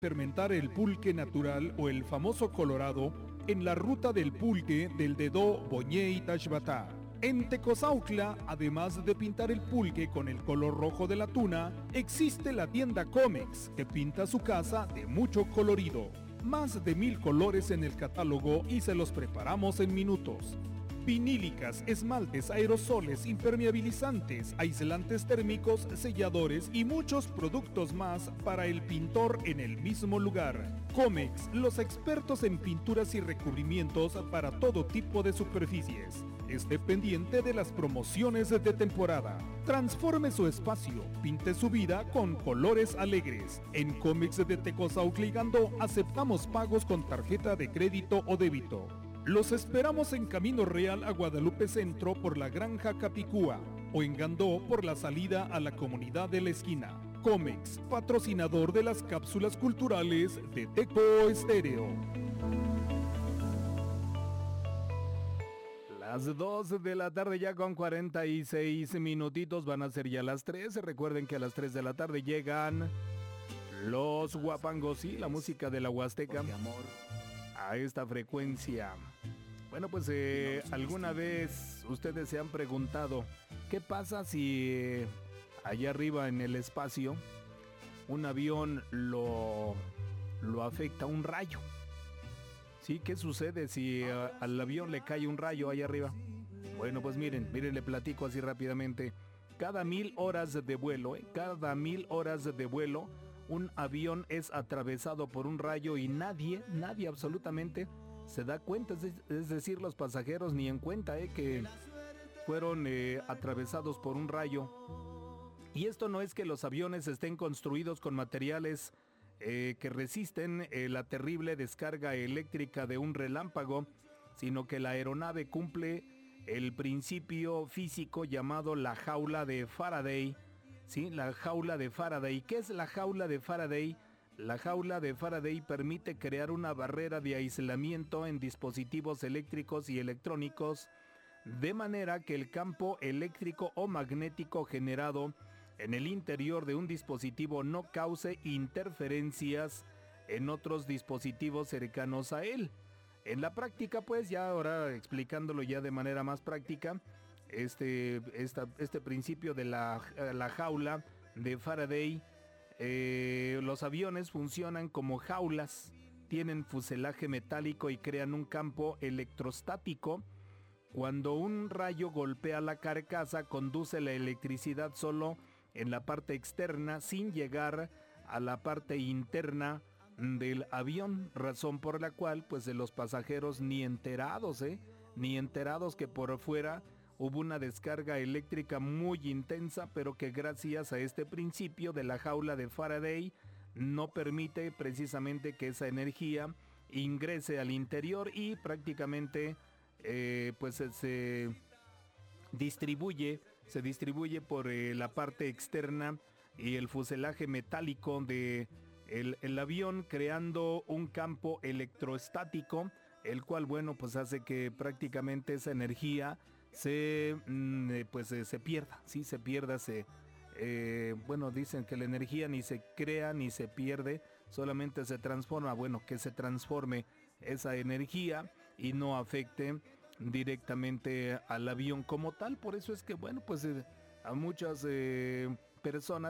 Fermentar el pulque natural o el famoso colorado en la ruta del pulque del Dedó, Boñé y Tashbatá. En Tecozautla, además de pintar el pulque con el color rojo de la tuna, existe la tienda Comex, que pinta su casa de mucho colorido. Más de 1000 colores en el catálogo y se los preparamos en minutos. Vinílicas, esmaltes, aerosoles, impermeabilizantes, aislantes térmicos, selladores y muchos productos más para el pintor en el mismo lugar. Comex, los expertos en pinturas y recubrimientos para todo tipo de superficies. Esté pendiente de las promociones de temporada. Transforme su espacio, pinte su vida con colores alegres. En Comex de Tecozautla y Gandó aceptamos pagos con tarjeta de crédito o débito. Los esperamos en Camino Real a Guadalupe Centro por la Granja Capicúa o en Gandó por la salida a la comunidad de la esquina. Comex, patrocinador de las cápsulas culturales de Teco Estéreo. Las 2 de la tarde ya con 46 minutitos, van a ser ya las 3. Recuerden que a las 3 de la tarde llegan los guapangos y la música de la Huasteca a esta frecuencia. Bueno, pues alguna vez ustedes se han preguntado, ¿qué pasa si allá arriba en el espacio un avión lo afecta un rayo? ¿Sí? ¿Qué sucede si al avión le cae un rayo allá arriba? Bueno, pues miren, le platico así rápidamente. Cada 1000 horas de vuelo, un avión es atravesado por un rayo y nadie absolutamente se da cuenta, es decir, los pasajeros ni en cuenta que fueron atravesados por un rayo. Y esto no es que los aviones estén construidos con materiales que resisten la terrible descarga eléctrica de un relámpago, sino que la aeronave cumple el principio físico llamado la jaula de Faraday. Sí, la jaula de Faraday. ¿Qué es la jaula de Faraday? La jaula de Faraday permite crear una barrera de aislamiento en dispositivos eléctricos y electrónicos, de manera que el campo eléctrico o magnético generado en el interior de un dispositivo no cause interferencias en otros dispositivos cercanos a él. En la práctica, pues ya ahora explicándolo ya de manera más práctica, este principio de la jaula de Faraday, los aviones funcionan como jaulas, tienen fuselaje metálico y crean un campo electrostático. Cuando un rayo golpea la carcasa, conduce la electricidad solo en la parte externa sin llegar a la parte interna del avión, razón por la cual pues de los pasajeros ni enterados que por fuera hubo una descarga eléctrica muy intensa, pero que gracias a este principio de la jaula de Faraday no permite precisamente que esa energía ingrese al interior y prácticamente pues se distribuye por la parte externa y el fuselaje metálico de el avión, creando un campo electrostático, el cual, bueno, pues hace que prácticamente esa energía se pierda, sí, se pierda, bueno, dicen que la energía ni se crea ni se pierde, solamente se transforma, bueno, que se transforme esa energía y no afecte directamente al avión como tal. Por eso es que, bueno, pues a muchas personas